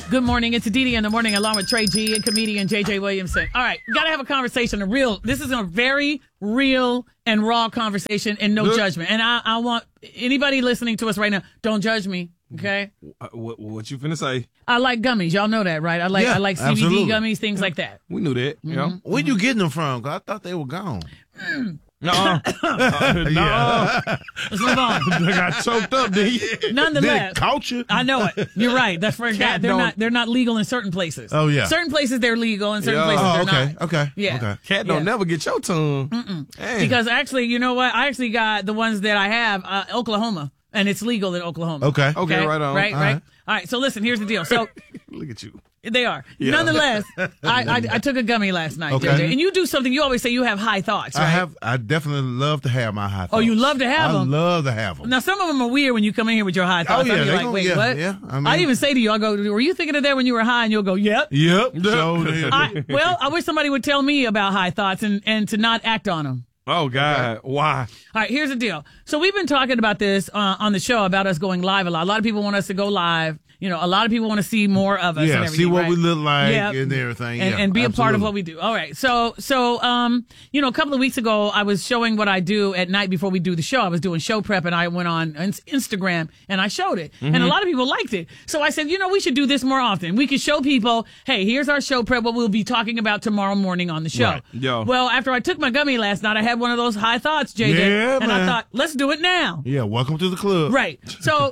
Good morning. It's Didi in the morning along with Trey G and comedian JJ Williamson. All right. Got to have a conversation. This is a very real and raw conversation and no judgment. And I want anybody listening to us right now, don't judge me. Okay. What you finna say? I like gummies. Y'all know that, right? I like CBD absolutely. gummies, things like that. We knew that. Mm-hmm. Yeah. Where you getting them from? 'Cause I thought they were gone. No. Let's move on. They got choked up, did you? Nonetheless, They caught you? I know it. You're right. That's for that. They're not legal in certain places. Oh, yeah. Certain places they're legal, and certain places Oh, they're okay. not. Okay. Yeah. Okay. Cat don't never get your tongue. Dang. Because actually, you know what? I actually got the ones that I have, Oklahoma, and it's legal in Oklahoma. Okay. Okay, right on. Right, All right. right. All right. So listen, here's the deal. So Look at you. they are. Yeah. Nonetheless, I took a gummy last night, Okay. JJ, and you do something. You always say you have high thoughts, right? I definitely love to have my high thoughts. Oh, you love to have I them? love to have them. Now, some of them are weird when you come in here with your high thoughts. yeah, I'll be they like, gon- wait, yeah, what? yeah. I mean- I even say to you, I'll go, were you thinking of that when you were high? And you'll go, yep. Yep. So, yeah. I wish somebody would tell me about high thoughts and to not act on them. Oh, God. Why? All right, here's the deal. So we've been talking about this on the show about us going live a lot. A lot of people want us to go live. You know, a lot of people want to see more of us. Yeah, and everything, see what right? we look like Yeah. and everything. And be a part of absolutely. what we do. All right. So, you know, a couple of weeks ago, I was showing what I do at night before we do the show. I was doing show prep and I went on Instagram and I showed it. And a lot of people liked it. So I said, you know, we should do this more often. We could show people, hey, here's our show prep, what we'll be talking about tomorrow morning on the show. Right. Yo. Well, after I took my gummy last night, I had one of those high thoughts, JJ. Yeah, and I man. thought, let's do it now. Yeah, welcome to the club. Right. So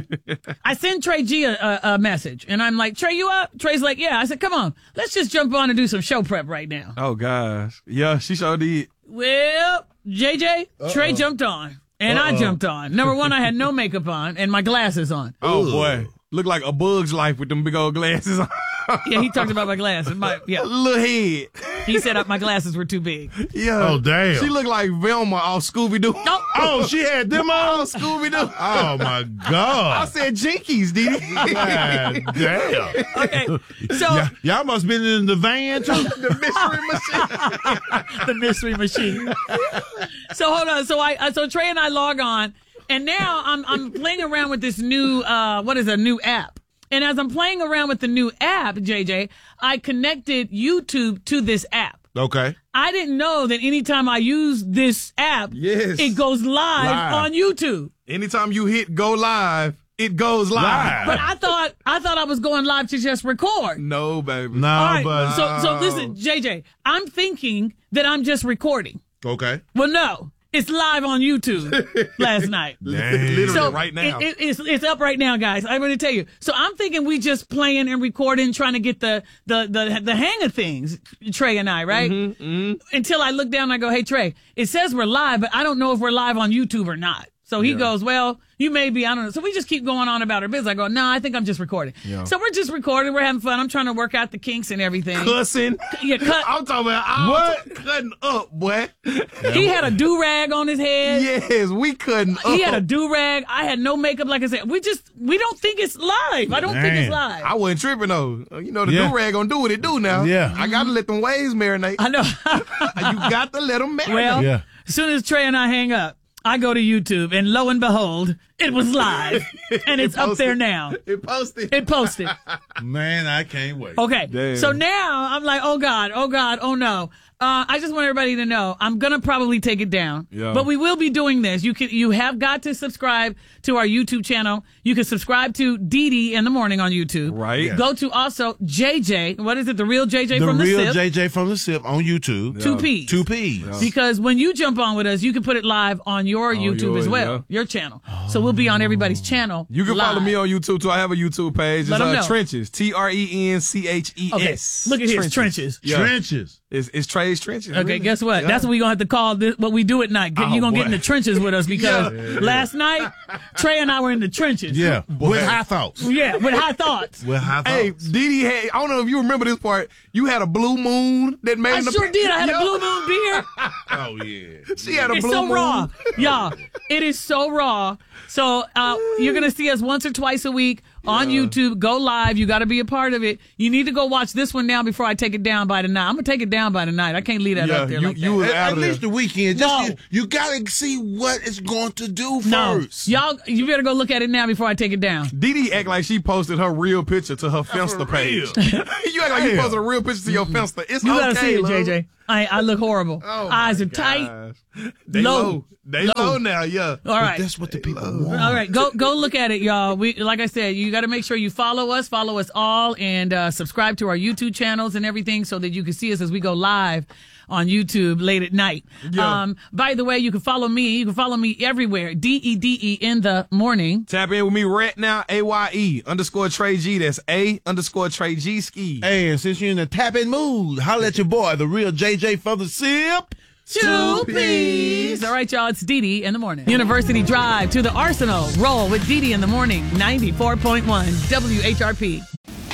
I sent Trey G a message and I'm like, Trey, you up? Trey's like, yeah. I said, come on, let's just jump on and do some show prep right now. Oh, gosh. Yeah, she sure did. Well, JJ, Trey jumped on and I jumped on. Number one, I had no makeup on and my glasses on. Oh, boy. Look like a bug's life with them big old glasses on. Yeah, he talked about my glasses. Yeah, Little head. he said my glasses were too big. Yeah. Oh, damn. She looked like Velma off Scooby-Doo. Oh, she had them on? Oh, Scooby-Doo. Oh, my I God. said Jinkies, did he? God damn. Okay, so Y'all must have been in the van, too. The mystery machine. the mystery machine. So hold on. So Trey and I log on, and now I'm playing around with this new new app. And as I'm playing around with the new app, JJ, I connected YouTube to this app. Okay. I didn't know that anytime I use this app, Yes. it goes live Live. on YouTube. Anytime you hit go live, it goes live. But I thought I was going live to just record. No, baby. No, All right, but. so listen, JJ, I'm thinking that I'm just recording. Okay. Well, no, it's live on YouTube last night. Literally So right now. it's up right now, guys. I'm going to tell you. So I'm thinking we just playing and recording, trying to get the hang of things. Trey and I, right? Until I look down, and I go, "Hey, Trey, it says we're live, but I don't know if we're live on YouTube or not." So he goes, "Well, you may be. I don't know." So we just keep going on about our business. I go, "No, I think I'm just recording." Yeah. So we're just recording. We're having fun. I'm trying to work out the kinks and everything. Cussing. Yeah, cut. I'm talking about What? cutting up, boy. He had a do rag on his head. Yes, we cutting up. He had a do rag. I had no makeup. Like I said, we don't think it's live. I don't think it's Damn. live. I wasn't tripping though. You know the Yeah. do-rag gonna do what it do now. Yeah. I gotta let them waves marinate. I know. You got to let them marinate. Well, Yeah. as soon as Trey and I hang up, I go to YouTube, and lo and behold, it was live, and it's up there now. It posted. It posted. Man, I can't wait. Okay, Damn. so now I'm like, oh God, oh no. I just want everybody to know I'm gonna probably take it down, Yeah. but we will be doing this. You have got to subscribe to our YouTube channel. You can subscribe to Didi in the morning on YouTube. Right. Yeah. Go to also JJ. What is it? The real JJ The from the real SIP. JJ from the SIP on YouTube. Two P's. 2 P's. Because when you jump on with us, you can put it live on your YouTube yours, as well, yeah. your channel. So we'll be on everybody's channel. You can follow live. me on YouTube too. I have a YouTube page. Let 'em know. It's Trenches. Trenches. Okay, look at his trenches. Yeah. Trenches. It's Trey's Trenches. Okay, really. guess what? Yeah. That's what we're going to have to call this, what we do at night. You're going to get in the trenches with us because last night, Trey and I were in the trenches. Yeah. With high thoughts. Yeah, with high thoughts. With high Hey, thoughts. Didi had, I don't know if you remember this part. You had a blue moon that made I the sure did. I had a Yo, blue moon beer. Oh, yeah. She had a It's blue so moon. raw. Y'all, it is so raw So you're going to see us once or twice a week on YouTube. Go live. You got to be a part of it. You need to go watch this one now before I take it down by tonight. I'm going to take it down by tonight. I can't leave that up there like that. Was out At of least there. the weekend. No. You got to see what it's going to do No. first. Y'all, you better go look at it now before I take it down. Didi act like she posted her real picture to her Finsta page. You act like you posted a real picture to your Finsta. It's You okay, got to see it, love. JJ. I look horrible. Oh, Eyes my are tight. gosh. They Low. low. They low now, yeah. All right. That's what the people want. All right, go look at it, y'all. We, like I said, you got to make sure you follow us all, and subscribe to our YouTube channels and everything so that you can see us as we go live on YouTube late at night. Yeah. By the way, you can follow me. You can follow me everywhere. DEDE in the morning. Tap in with me right now, AYE_Trey G. That's A_Trey G ski. Hey, and since you're in the tapping mood, holla at your boy, the real JJ for the sip. Two P's. All right, y'all. It's Dee in the morning. University Drive to the Arsenal. Roll with Dee in the morning. 94.1 WHRP.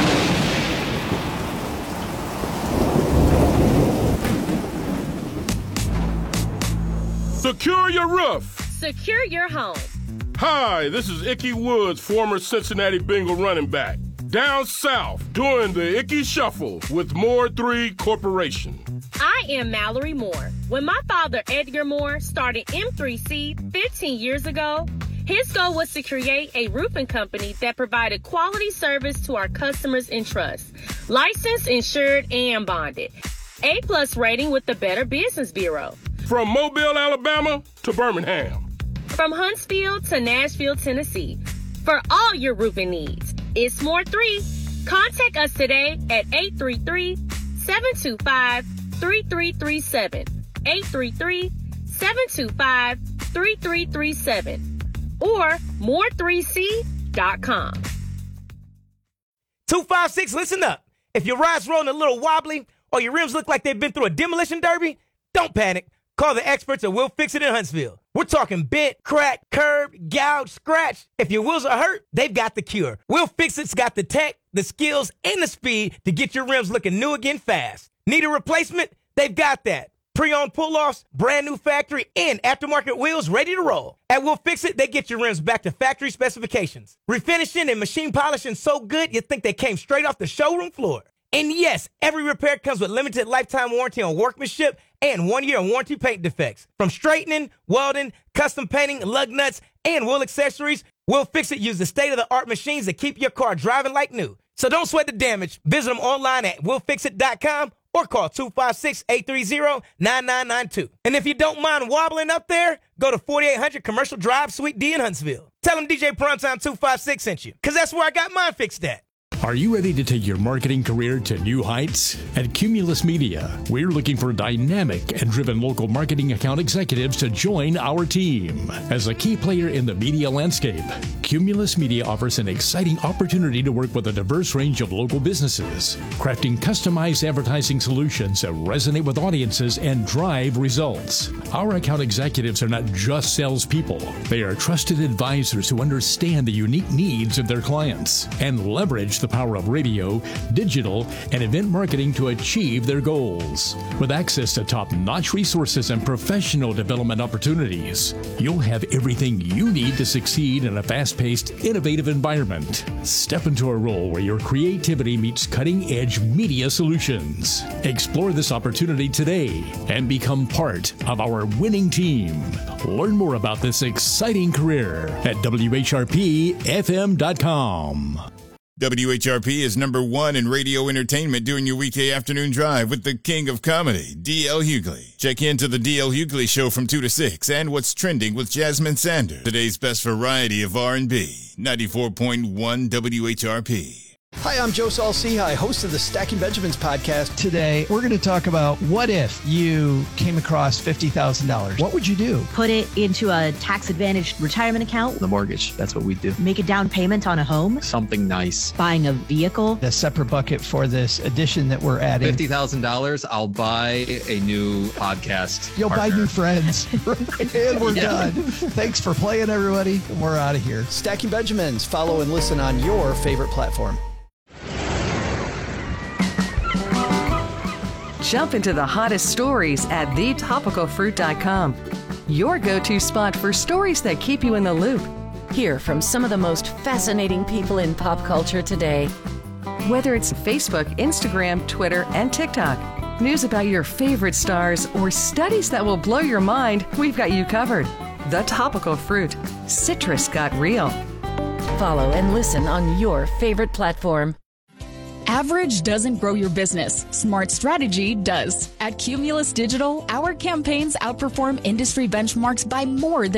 Secure your roof. Secure your home. Hi, this is Ickey Woods, former Cincinnati Bengal running back. Down south, doing the Ickey Shuffle with Moore 3 Corporation. I am Mallory Moore. When my father, Edgar Moore, started M3C 15 years ago, his goal was to create a roofing company that provided quality service to our customers in trust. Licensed, insured, and bonded. A+ rating with the Better Business Bureau. From Mobile, Alabama to Birmingham. From Huntsville to Nashville, Tennessee. For all your roofing needs, it's Moore 3. Contact us today at 833-725-3337. 833-725-3337. Or more3c.com. 256, listen up. If your ride's rolling a little wobbly or your rims look like they've been through a demolition derby, don't panic. Call the experts at Will Fix It in Huntsville. We're talking bent, crack, curb, gouge, scratch. If your wheels are hurt, they've got the cure. Will Fix It's got the tech, the skills, and the speed to get your rims looking new again fast. Need a replacement? They've got that. Pre-owned pull-offs, brand new factory, and aftermarket wheels ready to roll. At Will Fix It, they get your rims back to factory specifications. Refinishing and machine polishing so good you think they came straight off the showroom floor. And yes, every repair comes with limited lifetime warranty on workmanship and 1 year warranty paint defects. From straightening, welding, custom painting, lug nuts, and wheel accessories, Will Fix It use the state-of-the-art machines that keep your car driving like new. So don't sweat the damage. Visit them online at willfixit.com or call 256-830-9992. And if you don't mind wobbling up there, go to 4800 Commercial Drive, Suite D in Huntsville. Tell them DJ Primetime 256 sent you, because that's where I got mine fixed at. Are you ready to take your marketing career to new heights? At Cumulus Media, we're looking for dynamic and driven local marketing account executives to join our team. As a key player in the media landscape, Cumulus Media offers an exciting opportunity to work with a diverse range of local businesses, crafting customized advertising solutions that resonate with audiences and drive results. Our account executives are not just salespeople. They are trusted advisors who understand the unique needs of their clients and leverage the power of radio, digital, and event marketing to achieve their goals. With access to top-notch resources and professional development opportunities, you'll have everything you need to succeed in a fast-paced, innovative environment. Step into a role where your creativity meets cutting-edge media solutions. Explore this opportunity today and become part of our winning team. Learn more about this exciting career at WHRPFM.com. WHRP is #1 in radio entertainment during your weekday afternoon drive with the king of comedy, D.L. Hughley. Check into the D.L. Hughley Show from 2 to 6 and What's Trending with Jasmine Sanders. Today's best variety of R&B, 94.1 WHRP. Hi, I'm Joe Saul-Sehy, host of the Stacking Benjamins podcast. Today, we're going to talk about what if you came across $50,000? What would you do? Put it into a tax-advantaged retirement account. The mortgage, that's what we do. Make a down payment on a home. Something nice. Buying a vehicle. A separate bucket for this addition that we're adding. $50,000, I'll buy a new podcast. You'll partner. buy new friends. And we're done. Thanks for playing, everybody. And we're out of here. Stacking Benjamins. Follow and listen on your favorite platform. Jump into the hottest stories at thetopicalfruit.com. Your go-to spot for stories that keep you in the loop. Hear from some of the most fascinating people in pop culture today. Whether it's Facebook, Instagram, Twitter, and TikTok, news about your favorite stars, or studies that will blow your mind, we've got you covered. The Topical Fruit. Citrus got real. Follow and listen on your favorite platform. Average doesn't grow your business. Smart strategy does. At Cumulus Digital, our campaigns outperform industry benchmarks by more than